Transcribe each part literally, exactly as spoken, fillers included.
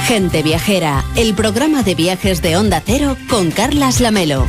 Gente Viajera, el programa de viajes de Onda Cero con Carlas Lamelo.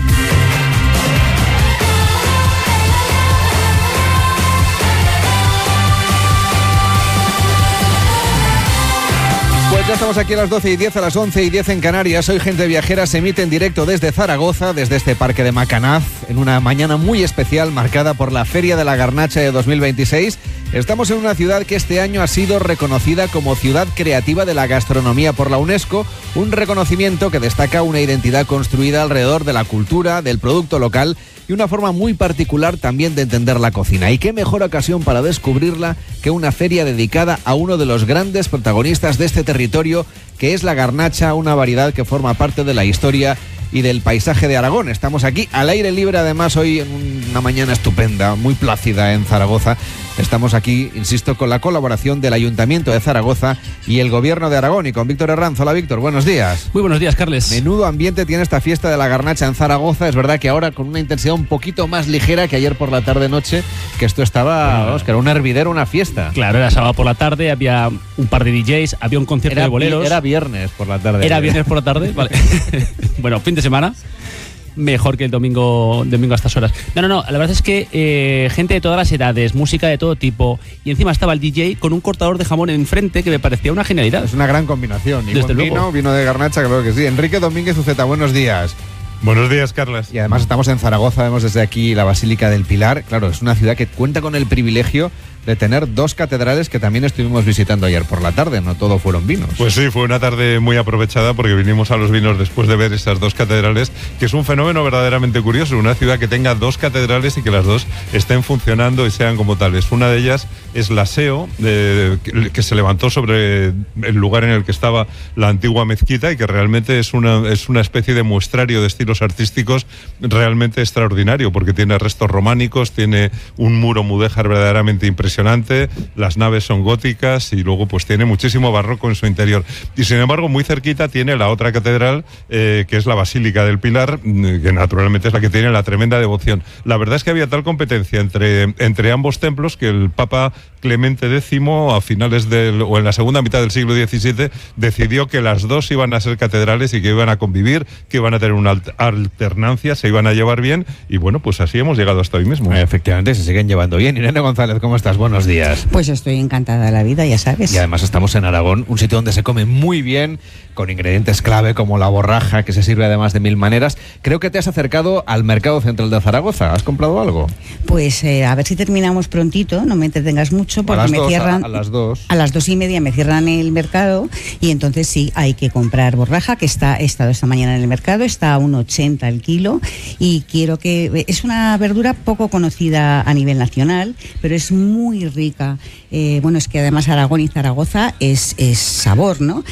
Pues ya estamos aquí a las doce y diez, a las once y diez en Canarias. Hoy Gente Viajera se emite en directo desde Zaragoza, desde este parque de Macanaz, en una mañana muy especial marcada por la Feria de la Garnacha de dos mil veintiséis. Estamos en una ciudad que este año ha sido reconocida como Ciudad Creativa de la Gastronomía por la UNESCO, un reconocimiento que destaca una identidad construida alrededor de la cultura, del producto local y una forma muy particular también de entender la cocina. Y qué mejor ocasión para descubrirla que una feria dedicada a uno de los grandes protagonistas de este territorio, que es la garnacha, una variedad que forma parte de la historia y del paisaje de Aragón. Estamos aquí al aire libre, además hoy en una mañana estupenda, muy plácida en Zaragoza. Estamos aquí, insisto, con la colaboración del Ayuntamiento de Zaragoza y el Gobierno de Aragón, y con Víctor Herranz. Hola Víctor, buenos días. Muy buenos días, Carles. Menudo ambiente tiene esta fiesta de la garnacha en Zaragoza. Es verdad que ahora con una intensidad un poquito más ligera que ayer por la tarde-noche, que esto estaba, bueno, vamos, que era un hervidero, una fiesta. Claro, era sábado por la tarde, había un par de D Js, había un concierto era, de boleros. Era viernes por la tarde. Era viernes por la tarde, vale. Bueno, fin de semana. Mejor que el domingo, domingo a estas horas. No, no, no, la verdad es que eh, gente de todas las edades, música de todo tipo, y encima estaba el D J con un cortador de jamón enfrente que me parecía una genialidad. Es una gran combinación. Y desde buen luego. Vino, vino de garnacha, claro que sí. Enrique Domínguez Uceta, buenos días. Buenos días, Carlas. Y además estamos en Zaragoza, vemos desde aquí la Basílica del Pilar. Claro, es una ciudad que cuenta con el privilegio de tener dos catedrales que también estuvimos visitando ayer por la tarde, no todo fueron vinos. Pues sí, fue una tarde muy aprovechada porque vinimos a los vinos después de ver esas dos catedrales, que es un fenómeno verdaderamente curioso, una ciudad que tenga dos catedrales y que las dos estén funcionando y sean como tales. Una de ellas es la S E O, de, que, que se levantó sobre el lugar en el que estaba la antigua mezquita y que realmente es una, es una especie de muestrario de estilos artísticos realmente extraordinario, porque tiene restos románicos, tiene un muro mudéjar verdaderamente impresionante, las naves son góticas y luego pues tiene muchísimo barroco en su interior. Y sin embargo, muy cerquita tiene la otra catedral, eh, que es la Basílica del Pilar, que naturalmente es la que tiene la tremenda devoción. La verdad es que había tal competencia entre, entre ambos templos que el Papa Clemente décimo, a finales del, o en la segunda mitad del siglo diecisiete, decidió que las dos iban a ser catedrales y que iban a convivir, que iban a tener una alternancia, se iban a llevar bien, y bueno, pues así hemos llegado hasta hoy mismo. Efectivamente, se siguen llevando bien. Irene González, ¿cómo estás? Buenos días. Pues estoy encantada de la vida, ya sabes. Y además estamos en Aragón, un sitio donde se come muy bien, con ingredientes clave como la borraja, que se sirve además de mil maneras. Creo que te has acercado al Mercado Central de Zaragoza. ¿Has comprado algo? Pues eh, a ver si terminamos prontito, no me entretengas mucho, porque me dos, cierran... A, a las dos. A las dos y media me cierran el mercado, y entonces sí, hay que comprar borraja, que está, he estado esta mañana en el mercado, está a uno ochenta el kilo, y quiero que... Es una verdura poco conocida a nivel nacional, pero es muy rica. Eh, bueno, es que además Aragón y Zaragoza es, es sabor, ¿no?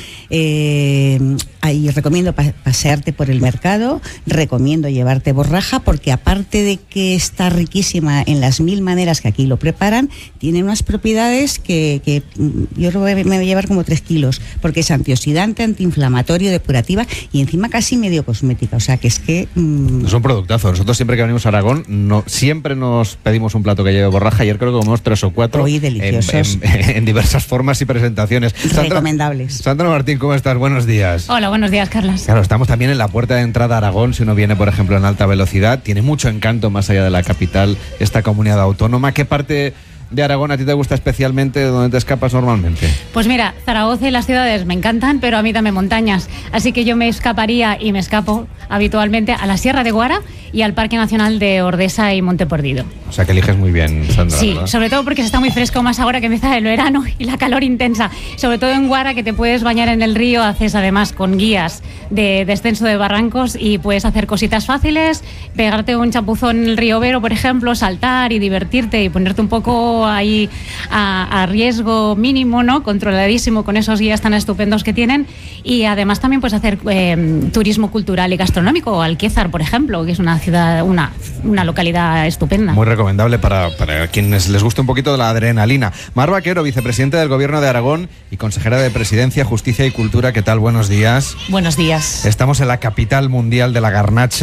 Eh, ahí recomiendo pa- pasearte por el mercado, recomiendo llevarte borraja, porque aparte de que está riquísima en las mil maneras que aquí lo preparan, tiene unas propiedades que, que yo creo que me voy a llevar como tres kilos, porque es antioxidante, antiinflamatorio, depurativa y encima casi medio cosmética, o sea que es que... Mmm... Es un productazo. Nosotros siempre que venimos a Aragón, no, siempre nos pedimos un plato que lleve borraja. Ayer creo que comemos tres o cuatro. Hoy deliciosos. En, en, en diversas formas y presentaciones. Sandra, recomendables. Sandra Martín, ¿cómo estás? Buenos días. Hola, buenos días, Carlas. Claro, estamos también en la puerta de entrada a Aragón. Si uno viene, por ejemplo, en alta velocidad, tiene mucho encanto más allá de la capital, esta comunidad autónoma. ¿Qué parte de Aragón a ti te gusta especialmente, donde te escapas normalmente? Pues mira, Zaragoza y las ciudades me encantan, pero a mí también montañas. Así que yo me escaparía y me escapo habitualmente a la Sierra de Guara y al Parque Nacional de Ordesa y Monte Perdido. O sea que eliges muy bien, Sandra. Sí, ¿verdad? sobre todo porque se está muy fresco más ahora que empieza el verano y la calor intensa. Sobre todo en Guara, que te puedes bañar en el río, haces además con guías de descenso de barrancos y puedes hacer cositas fáciles, pegarte un chapuzón en el río Vero, por ejemplo, saltar y divertirte y ponerte un poco ahí a, a riesgo mínimo, ¿no? Controladísimo con esos guías tan estupendos que tienen. Y además también puedes hacer eh, turismo cultural y gastronómico, Alquézar, por ejemplo, que es una ciudad, una, una localidad estupenda. Muy recomendable para, para quienes les guste un poquito de la adrenalina. Mar Vaquero, vicepresidente del Gobierno de Aragón y consejera de Presidencia, Justicia y Cultura. ¿Qué tal? Buenos días. Buenos días. Estamos en la capital mundial de la garnacha.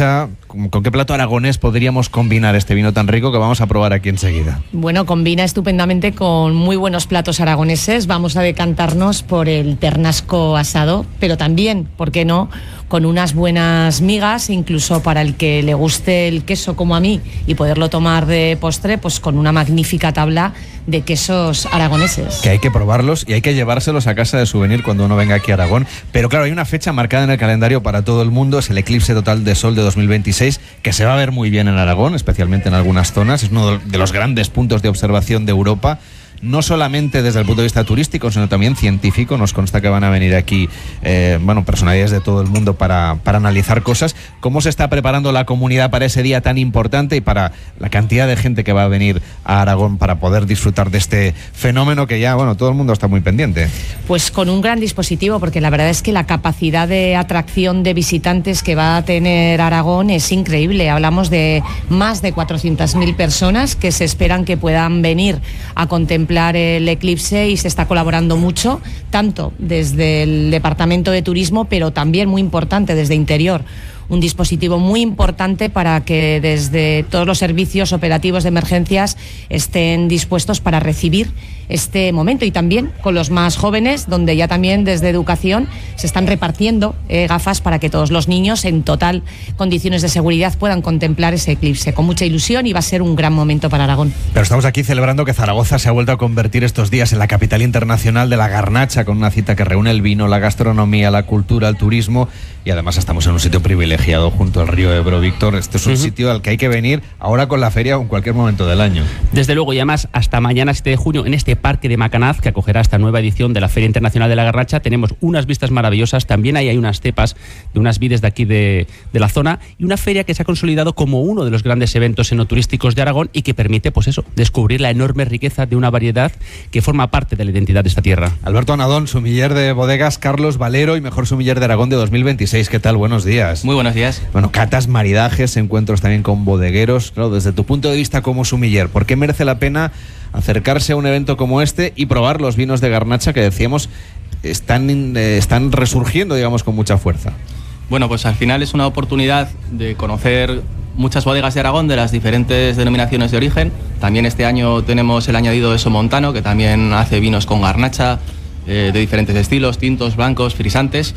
¿Con, con qué plato aragonés podríamos combinar este vino tan rico que vamos a probar aquí enseguida? Bueno, combina estupendamente con muy buenos platos aragoneses. Vamos a decantarnos por el ternasco asado, pero también, ¿por qué no?, con unas buenas migas, incluso para el que le guste el queso como a mí y poderlo tomar de postre, pues con una magnífica tabla de quesos aragoneses. Que hay que probarlos y hay que llevárselos a casa de souvenir cuando uno venga aquí a Aragón. Pero claro, hay una fecha marcada en el calendario para todo el mundo, es el eclipse total de sol de dos mil veintiséis, que se va a ver muy bien en Aragón, especialmente en algunas zonas. Es uno de los grandes puntos de observación de Europa. No solamente desde el punto de vista turístico, sino también científico. Nos consta que van a venir aquí eh, bueno, personalidades de todo el mundo para, para analizar cosas. ¿Cómo se está preparando la comunidad para ese día tan importante y para la cantidad de gente que va a venir a Aragón para poder disfrutar de este fenómeno que ya, bueno, todo el mundo está muy pendiente? Pues con un gran dispositivo, porque la verdad es que la capacidad de atracción de visitantes que va a tener Aragón es increíble. Hablamos de más de cuatrocientas mil personas que se esperan que puedan venir a contemplar el eclipse, y se está colaborando mucho, tanto desde el Departamento de Turismo, pero también, muy importante, desde Interior. Un dispositivo muy importante para que desde todos los servicios operativos de emergencias estén dispuestos para recibir este momento, y también con los más jóvenes, donde ya también desde Educación se están repartiendo eh, gafas para que todos los niños en total condiciones de seguridad puedan contemplar ese eclipse con mucha ilusión, y va a ser un gran momento para Aragón. Pero estamos aquí celebrando que Zaragoza se ha vuelto a convertir estos días en la capital internacional de la garnacha, con una cita que reúne el vino, la gastronomía, la cultura, el turismo, y además estamos en un sitio privilegiado junto al río Ebro. Víctor, este es un uh-huh. sitio al que hay que venir ahora con la feria o en cualquier momento del año. Desde luego, y además hasta mañana siete de junio en este parque de Macanaz, que acogerá esta nueva edición de la Feria Internacional de la Garnacha, tenemos unas vistas maravillosas. También ahí hay unas cepas de unas vides de aquí de, de la zona, y una feria que se ha consolidado como uno de los grandes eventos enoturísticos de Aragón y que permite, pues eso, descubrir la enorme riqueza de una variedad que forma parte de la identidad de esta tierra. Alberto Anadón, sumiller de bodegas Carlos Valero y mejor sumiller de Aragón de dos mil veintiséis. ¿Qué tal? Buenos días. Muy buenos días. Bueno, catas, maridajes, encuentros también con bodegueros. Claro, desde tu punto de vista como sumiller, ¿por qué merece la pena acercarse a un evento como este y probar los vinos de garnacha que, decíamos, están, eh, están resurgiendo, digamos, con mucha fuerza? Bueno, pues al final es una oportunidad de conocer muchas bodegas de Aragón de las diferentes denominaciones de origen. También este año tenemos el añadido de Somontano, que también hace vinos con garnacha eh, de diferentes estilos, tintos, blancos, frisantes.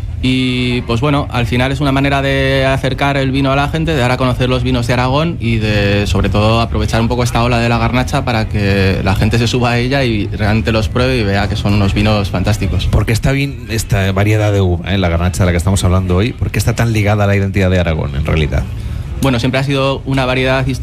Y pues bueno, al final es una manera de acercar el vino a la gente, de dar a conocer los vinos de Aragón y de, sobre todo, aprovechar un poco esta ola de la garnacha para que la gente se suba a ella y realmente los pruebe y vea que son unos vinos fantásticos. ¿Por qué está bien esta variedad de uva, eh, la garnacha de la que estamos hablando hoy? ¿Por qué está tan ligada a la identidad de Aragón, en realidad? Bueno, siempre ha sido una variedad histórica